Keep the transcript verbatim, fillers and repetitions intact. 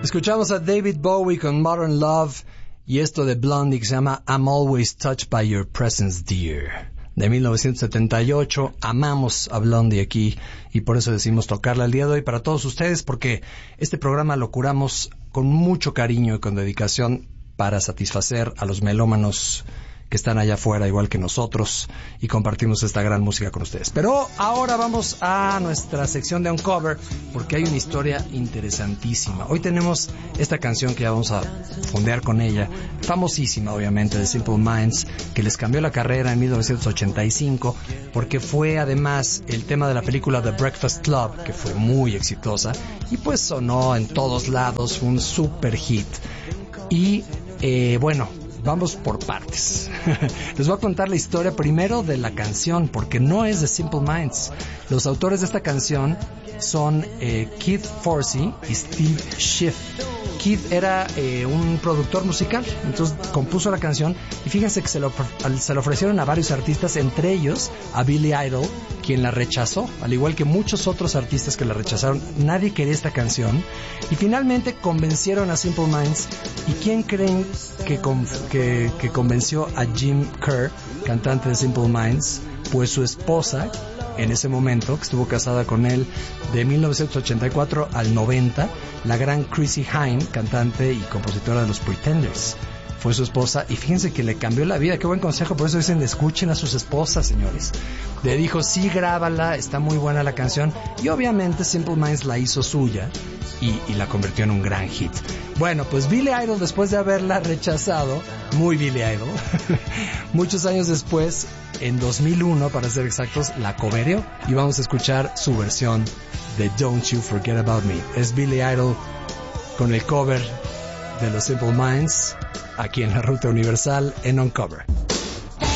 Escuchamos a David Bowie con Modern Love y esto de Blondie que se llama I'm Always Touched by Your Presence, Dear. De mil novecientos setenta y ocho, amamos a Blondie aquí y por eso decidimos tocarla el día de hoy para todos ustedes, porque este programa lo curamos con mucho cariño y con dedicación para satisfacer a los melómanos que están allá afuera igual que nosotros y compartimos esta gran música con ustedes. Pero ahora vamos a nuestra sección de Uncover porque hay una historia interesantísima. Hoy tenemos esta canción que ya vamos a fondear con ella, famosísima obviamente, de Simple Minds, que les cambió la carrera en mil novecientos ochenta y cinco porque fue además el tema de la película The Breakfast Club, que fue muy exitosa y pues sonó en todos lados, fue un super hit. Y eh, bueno, vamos por partes. Les voy a contar la historia primero de la canción, porque no es de Simple Minds. Los autores de esta canción son eh, Keith Forsey y Steve Schiff. Keith era eh, un productor musical, entonces compuso la canción y fíjense que se lo, se lo ofrecieron a varios artistas, entre ellos a Billy Idol, quien la rechazó, al igual que muchos otros artistas que la rechazaron. Nadie quería esta canción y finalmente convencieron a Simple Minds. ¿Y quién creen que, que, que convenció a Jim Kerr, cantante de Simple Minds? Pues su esposa, en ese momento, que estuvo casada con él de mil novecientos ochenta y cuatro al noventa, la gran Chrissie Hynde, cantante y compositora de los Pretenders. Fue su esposa y fíjense que le cambió la vida. Qué buen consejo, por eso dicen escuchen a sus esposas, señores. Le dijo sí, grábala, está muy buena la canción y obviamente Simple Minds la hizo suya y, y la convirtió en un gran hit. Bueno, pues Billy Idol, después de haberla rechazado, muy Billy Idol, muchos años después, en dos mil uno para ser exactos, la covereó y vamos a escuchar su versión de Don't You Forget About Me. Es Billy Idol con el cover de los Simple Minds aquí en la Ruta Universal en Uncover.